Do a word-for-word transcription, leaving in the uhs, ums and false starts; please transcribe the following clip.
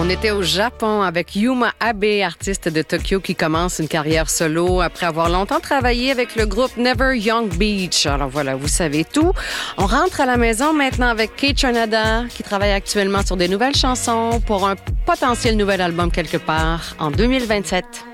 On était au Japon avec Yuma Abe, artiste de Tokyo qui commence une carrière solo après avoir longtemps travaillé avec le groupe Never Young Beach. Alors voilà, vous savez tout. On rentre à la maison maintenant avec Kate Trinada qui travaille actuellement sur des nouvelles chansons pour un potentiel nouvel album quelque part en deux mille vingt-sept.